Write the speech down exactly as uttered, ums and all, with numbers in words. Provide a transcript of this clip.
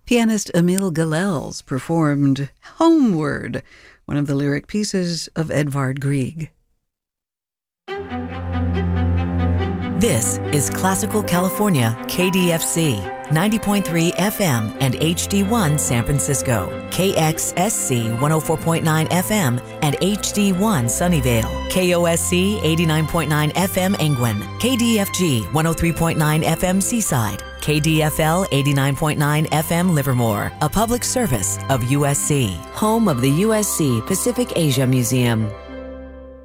Pianist Emile Gilels performed Homeward, one of the lyric pieces of Edvard Grieg. This is Classical California, K D F C, ninety point three F M and H D one San Francisco, K X S C one oh four point nine F M and H D one Sunnyvale, K O S C eighty-nine point nine F M Angwin, K D F G one oh three point nine F M Seaside, K D F L eighty-nine point nine F M Livermore, a public service of U S C, home of the U S C Pacific Asia Museum.